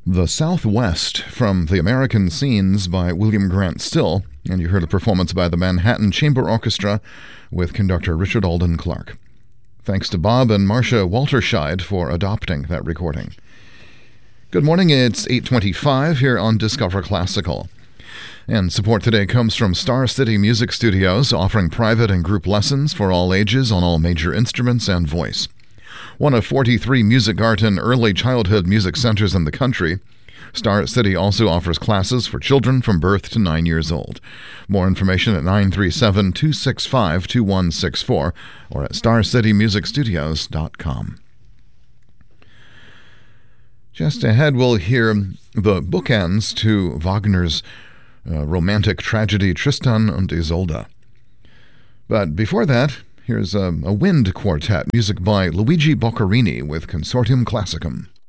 The Southwest from the American Scenes by William Grant Still, and you heard a performance by the Manhattan Chamber Orchestra with conductor Richard Alden Clark. Thanks to Bob and Marcia Walterscheid for adopting that recording. Good morning, it's 8:25 here on Discover Classical. And support today comes from Star City Music Studios, offering private and group lessons for all ages on all major instruments and voice. One of 43 music art and early childhood music centers in the country, Star City also offers classes for children from birth to 9 years old. More information at 937-265-2164 or at starcitymusicstudios.com. Just ahead, we'll hear the bookends to Wagner's romantic tragedy Tristan und Isolde. But before that, here's a wind quartet, music by Luigi Boccherini with Consortium Classicum.